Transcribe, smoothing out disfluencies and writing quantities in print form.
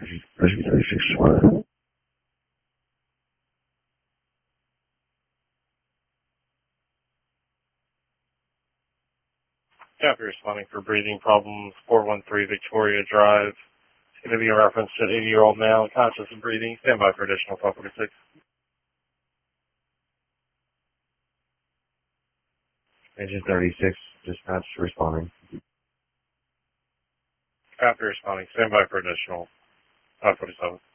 Bridge 36 Square. After responding for breathing problems, 413 Victoria Drive. It's going to be a reference to an 80-year-old male conscious of breathing. Stand by for additional 1246. Engine 36, dispatch responding. After responding, stand by for additional 547.